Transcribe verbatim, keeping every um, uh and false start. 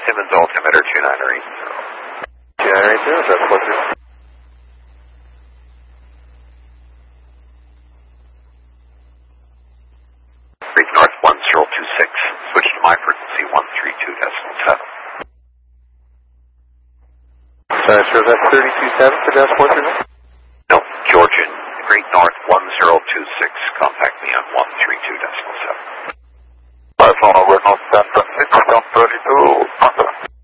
Simmons altimeter two nine eight zero. two nine eight zero, that's one three. Break north one zero two six, switch to my frequency one three two decimal seven. Sorry, sir, that's thirty-two seven for Dash one three nine?